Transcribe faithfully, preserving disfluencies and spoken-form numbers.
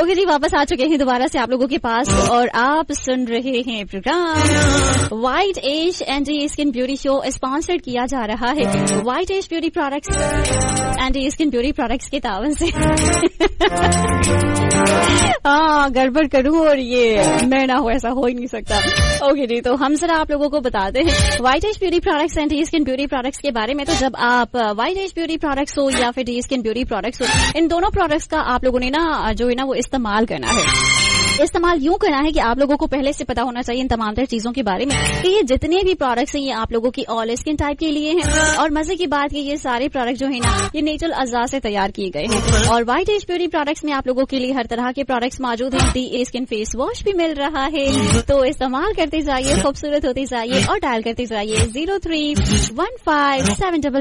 Okay जी, वापस आ चुके हैं दोबारा से आप लोगों के पास और आप सुन रहे हैं programme white as anti skin beauty show. Sponsored किया जा रहा है white as beauty products anti skin beauty products के तावन से। हाँ, गड़बड़ करूं और ये मैं ना हो, ऐसा हो ही नहीं सकता। ओके जी, तो हम जरा आप लोगों को बताते हैं white as beauty products anti skin beauty products के बारे में। तो जब आप व्हाइट एज ब्यूटी प्रोडक्ट्स हो या फिर डी स्किन ब्यूटी प्रोडक्ट्स हो, इन दोनों प्रोडक्ट्स का आप लोगों ने ना जो है ना वो इस्तेमाल करना है। इस्तेमाल यूं करना है कि आप लोगों को पहले से पता होना चाहिए इन तमाम तरह चीजों के बारे में कि ये जितने भी प्रोडक्ट्स हैं ये आप लोगों की ऑल स्किन टाइप के लिए हैं। और मजे की बात कि ये सारे प्रोडक्ट जो है ना ये नेचुरल अज़ा से तैयार किए गए हैं। और व्हाइट एज ब्यूटी प्रोडक्ट्स में आप लोगों के लिए हर तरह के प्रोडक्ट्स मौजूद हैं। डी स्किन फेस वॉश भी मिल रहा है, तो इस्तेमाल करते जाइए, खूबसूरत होते जाइए और डायल करते जाइए zero three one five seven double